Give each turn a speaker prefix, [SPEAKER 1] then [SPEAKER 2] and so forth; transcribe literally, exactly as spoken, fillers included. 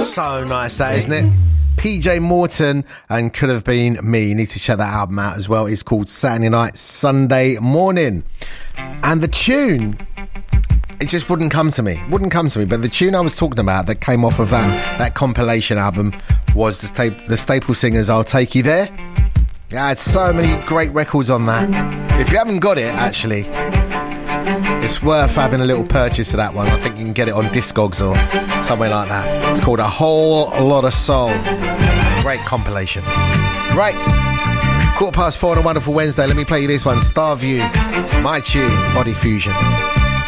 [SPEAKER 1] So nice, that, isn't it? P J Morton and Could Have Been Me. You need to check that album out as well. It's called Saturday Night, Sunday Morning. And the tune, it just wouldn't come to me. Wouldn't come to me. But the tune I was talking about that came off of that, that compilation album was the, sta- the Staple Singers' I'll Take You There. It had so many great records on that. If you haven't got it, actually, it's worth having a little purchase of that one. I think you can get it on Discogs or somewhere like that. It's called A Whole Lot of Soul. Great compilation. Right, quarter past four on a wonderful Wednesday. Let me play you this one. Starview, my tune, Body Fusion.